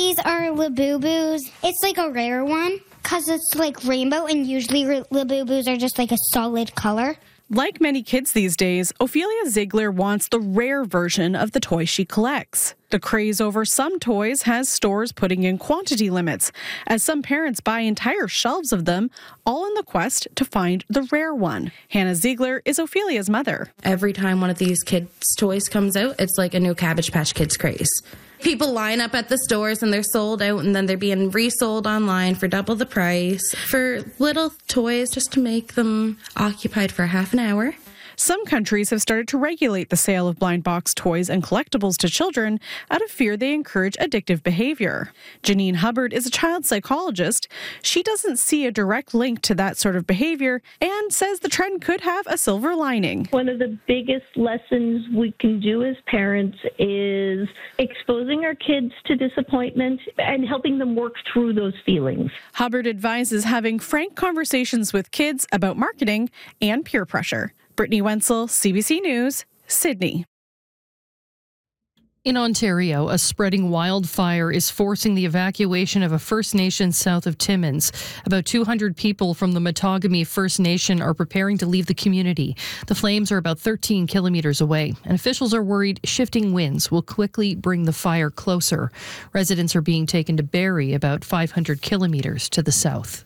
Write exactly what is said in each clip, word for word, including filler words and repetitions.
These are Labubus. It's like a rare one because it's like rainbow, and usually Labubus are just like a solid color. Like many kids these days, Ophelia Ziegler wants the rare version of the toy she collects. The craze over some toys has stores putting in quantity limits, as some parents buy entire shelves of them, all in the quest to find the rare one. Hannah Ziegler is Ophelia's mother. Every time one of these kids' toys comes out, it's like a new Cabbage Patch Kids craze. People line up at the stores and they're sold out, and then they're being resold online for double the price for little toys just to make them occupied for half an hour. Some countries have started to regulate the sale of blind box toys and collectibles to children out of fear they encourage addictive behavior. Janine Hubbard is a child psychologist. She doesn't see a direct link to that sort of behavior and says the trend could have a silver lining. One of the biggest lessons we can do as parents is exposing our kids to disappointment and helping them work through those feelings. Hubbard advises having frank conversations with kids about marketing and peer pressure. Brittany Wenzel, C B C News, Sydney. In Ontario, a spreading wildfire is forcing the evacuation of a First Nation south of Timmins. About two hundred people from the Matagami First Nation are preparing to leave the community. The flames are about thirteen kilometres away, and officials are worried shifting winds will quickly bring the fire closer. Residents are being taken to Barrie, about five hundred kilometres to the south.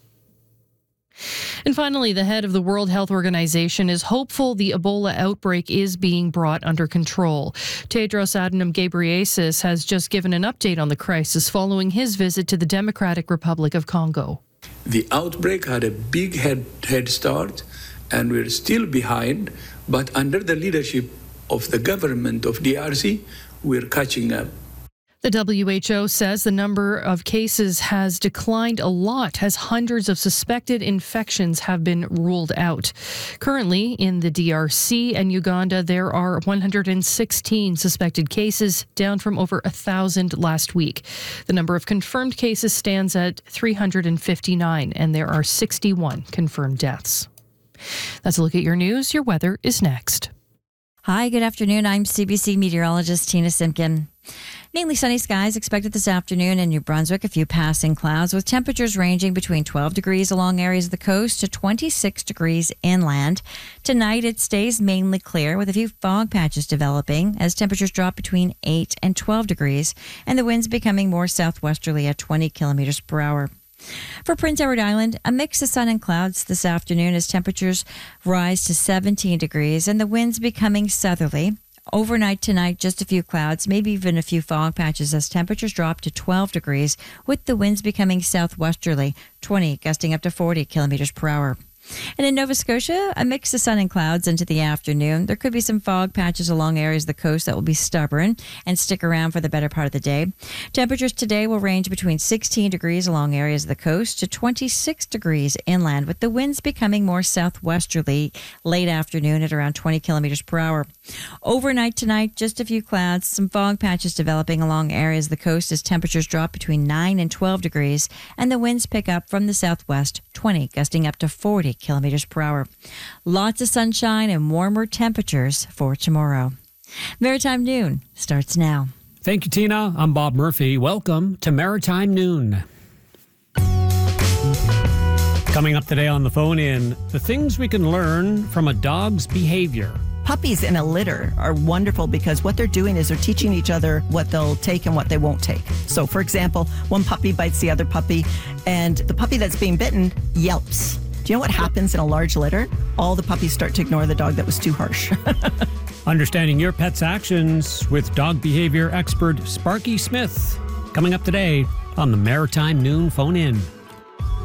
And finally, the head of the World Health Organization is hopeful the Ebola outbreak is being brought under control. Tedros Adhanom Ghebreyesus has just given an update on the crisis following his visit to the Democratic Republic of Congo. The outbreak had a big head, head start, and we're still behind, but under the leadership of the government of D R C, we're catching up. The W H O says the number of cases has declined a lot as hundreds of suspected infections have been ruled out. Currently, in the D R C and Uganda, there are one hundred sixteen suspected cases, down from over one thousand last week. The number of confirmed cases stands at three hundred fifty-nine, and there are sixty-one confirmed deaths. That's a look at your news. Your weather is next. Hi, good afternoon. I'm C B C meteorologist Tina Simpkin. Mainly sunny skies expected this afternoon in New Brunswick. A few passing clouds with temperatures ranging between twelve degrees along areas of the coast to twenty-six degrees inland. Tonight it stays mainly clear with a few fog patches developing as temperatures drop between eight and twelve degrees and the winds becoming more southwesterly at twenty kilometers per hour. For Prince Edward Island, a mix of sun and clouds this afternoon as temperatures rise to seventeen degrees and the winds becoming southerly. Overnight tonight, just a few clouds, maybe even a few fog patches as temperatures drop to twelve degrees with the winds becoming southwesterly, twenty gusting up to forty kilometers per hour. And in Nova Scotia, a mix of sun and clouds into the afternoon. There could be some fog patches along areas of the coast that will be stubborn and stick around for the better part of the day. Temperatures today will range between sixteen degrees along areas of the coast to twenty-six degrees inland, with the winds becoming more southwesterly late afternoon at around twenty kilometers per hour. Overnight tonight, just a few clouds, some fog patches developing along areas of the coast as temperatures drop between nine and twelve degrees, and the winds pick up from the southwest, twenty gusting up to forty kilometers per hour. Lots of sunshine and warmer temperatures for tomorrow. Maritime Noon starts now. Thank you, Tina. I'm Bob Murphy. Welcome to Maritime Noon. Coming up today on the phone in, the things we can learn from a dog's behavior. Puppies in a litter are wonderful because what they're doing is they're teaching each other what they'll take and what they won't take. So, for example, one puppy bites the other puppy, and the puppy that's being bitten yelps. Do you know what happens in a large litter? All the puppies start to ignore the dog that was too harsh. Understanding your pet's actions with dog behavior expert Sparky Smith. Coming up today on the Maritime Noon Phone In.